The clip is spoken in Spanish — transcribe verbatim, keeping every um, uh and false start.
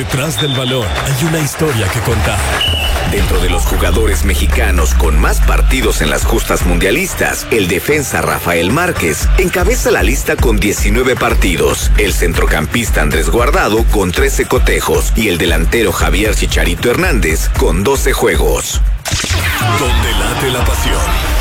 Detrás del balón hay una historia que contar. Dentro de los jugadores mexicanos con más partidos en las justas mundialistas, el defensa Rafael Márquez encabeza la lista con diecinueve partidos, el centrocampista Andrés Guardado con trece cotejos y el delantero Javier Chicharito Hernández con doce juegos. Donde late la pasión.